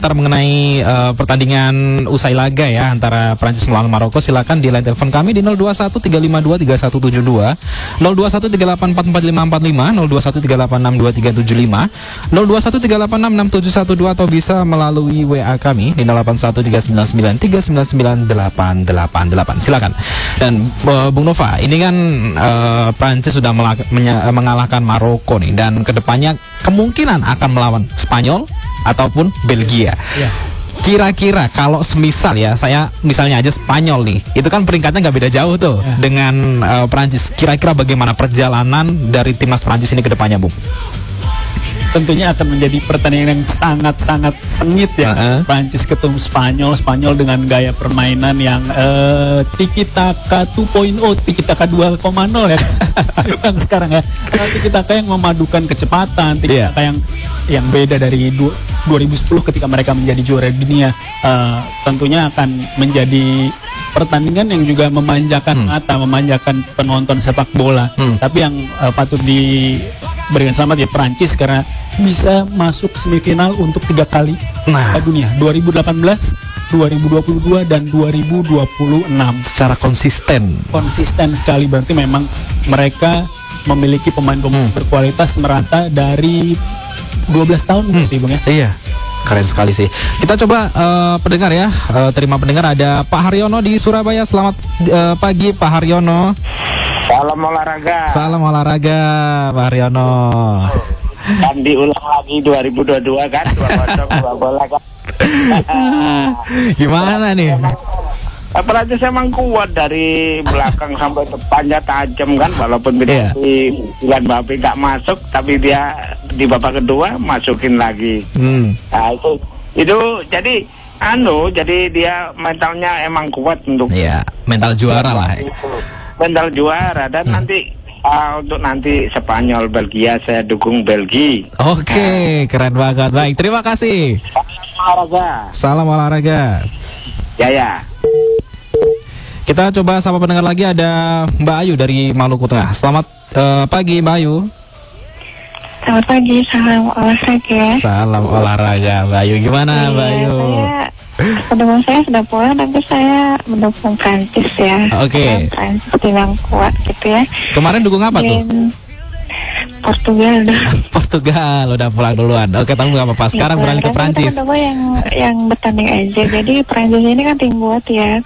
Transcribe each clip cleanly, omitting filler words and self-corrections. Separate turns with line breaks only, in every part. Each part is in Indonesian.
komentar mengenai pertandingan usai laga ya antara Prancis melawan Maroko, silakan di line telepon kami di 0213523172, 0213844545, 0213862375, 0213866712, atau bisa melalui WA kami di 081399399888. Silakan. Dan Bung Nova, ini kan Prancis sudah mengalahkan Maroko nih, dan kedepannya kemungkinan akan melawan Spanyol ataupun Belgia.
Ya.
Kira-kira kalau semisal ya, saya misalnya aja Spanyol nih, itu kan peringkatnya nggak beda jauh tuh dengan Prancis. Kira-kira bagaimana perjalanan dari timnas Prancis ini kedepannya, Bung?
Tentunya akan menjadi pertandingan yang sangat-sangat sengit ya. Prancis ketemu Spanyol dengan gaya permainan yang tiki taka 2.0, tiki taka 2.0 ya. Yang sekarang ya, tiki taka yang memadukan kecepatan, tiki taka yang beda dari 2010 ketika mereka menjadi juara dunia. Tentunya akan menjadi pertandingan yang juga memanjakan mata, memanjakan penonton sepak bola. Tapi yang patut diberikan selamat ya Prancis, karena bisa masuk semifinal untuk 3 kali dunia, 2018, 2022 dan 2026.
Secara konsisten
Sekali, berarti memang mereka memiliki pemain-pemain berkualitas merata dari 12 tahun berarti, Bung ya.
Iya, keren sekali sih. Kita coba pendengar ya, terima pendengar. Ada Pak Haryono di Surabaya. Selamat pagi Pak Haryono.
Salam olahraga.
Salam olahraga Pak Haryono.
Kan diulang lagi 2022 kan, 2 bola kan.
Gimana nih?
Prancis emang kuat dari belakang sampai depannya, tajam kan, walaupun penalti Kylian Mbappe nggak masuk, tapi dia di babak kedua masukin lagi. Nah itu jadi jadi dia mentalnya emang kuat untuk
mental juara lah.
Mental juara, dan untuk nanti Spanyol Belgia saya dukung Belgia.
Oke, keren banget. Baik, terima kasih. Salam olahraga.
Ya.
Kita coba sama pendengar lagi, ada Mbak Ayu dari Maluku Tengah. Selamat pagi Mbak Ayu.
Selamat pagi, salam olahraga.
Salam olahraga Mbak Ayu. Gimana Mbak Ayu?
Pendukung saya sudah pulang, tapi saya mendukung Prancis ya.
Oke.
Prancis tim yang kuat gitu ya.
Kemarin dukung apa tuh?
Portugal dah.
Portugal udah pulang duluan. Oke, tapi nggak apa-apa. Sekarang beralih ke Prancis.
Yang bertanding aja. Jadi Prancis ini kan tim kuat ya.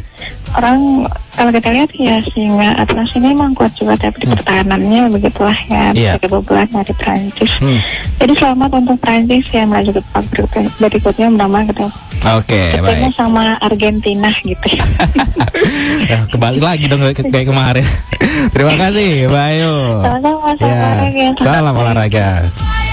Kalau kita lihat ya, singa Atlas ini memang kuat juga, tapi di pertahanannya begitulah ya, bisa kebobolan dari Prancis. Jadi selamat untuk Prancis ya, melaju ke babak berikutnya, mudah-mudahan ketemu.
Oke, baik.
Sama Argentina gitu.
Kembali lagi dong kayak kemarin. Terima kasih Mbak Ayu. Salam olahraga.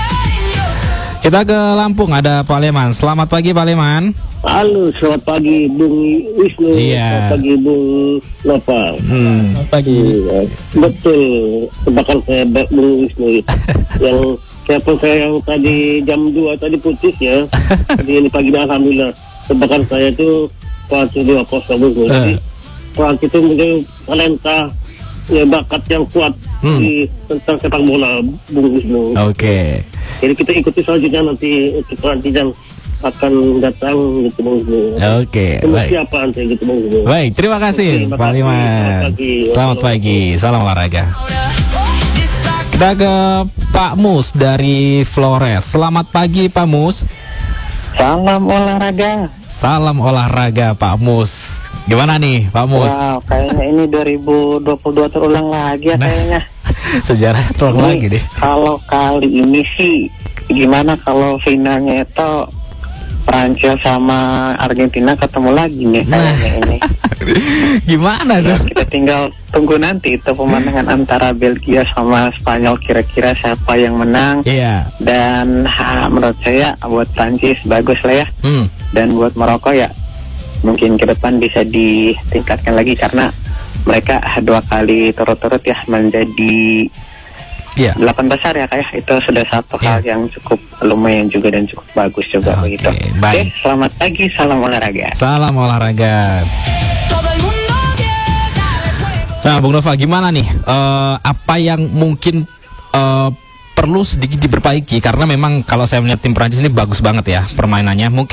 Kita ke Lampung, ada Pak Leman. Selamat pagi Pak Leman.
Halo, selamat pagi Bung Wisnu. Selamat pagi Bung Nova.
Selamat pagi.
Betul, tebakan saya Bung Wisnu. Yang telepon saya yang tadi jam 2 tadi putus ya. Ini pagi alhamdulillah. Tebakan saya itu Prancis 2-0 Bung. Jadi Prancis itu mempunyai talenta, ya, bakat yang kuat di tentang sepak bola Bung Wisnu.
Oke.
Jadi kita ikuti selanjutnya nanti untuk Prancis yang akan datang gitu Bung Wisnu.
Oke, baik.
Siapa nanti gitu Bung Wisnu.
Baik, terima kasih Pak Liman. Selamat pagi, salam olahraga. Kita ke Pak Mus dari Flores. Selamat pagi Pak Mus.
Salam olahraga.
Salam olahraga Pak Mus. Gimana nih Pak Mus?
Wow, kayaknya ini 2022 terulang lagi ya kayaknya.
Sejarah terulang lagi deh.
Kalau kali ini sih gimana kalau finalnya itu Prancis sama Argentina ketemu lagi nih kayaknya ini.
Gimana tuh?
Kita tinggal tunggu nanti itu pemandangan antara Belgia sama Spanyol, kira-kira siapa yang menang. Dan menurut saya buat Prancis bagus lah ya. Dan buat Maroko ya mungkin ke depan bisa ditingkatkan lagi, karena mereka 2 kali turut-turut ya menjadi 8 besar ya kayak itu sudah satu hal yang cukup lumayan juga dan cukup bagus juga begitu.
Baik.
Selamat pagi, salam olahraga.
Salam olahraga. Nah, Bung Nova, gimana nih? Apa yang mungkin perlu sedikit diperbaiki, karena memang kalau saya melihat tim Prancis ini bagus banget ya permainannya. Mungkin